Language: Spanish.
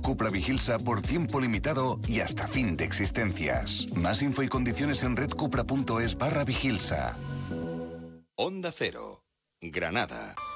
Cupra Vigilsa por tiempo limitado y hasta fin de existencias. Más info y condiciones en redcupra.es/Vigilsa. Onda Cero, Granada.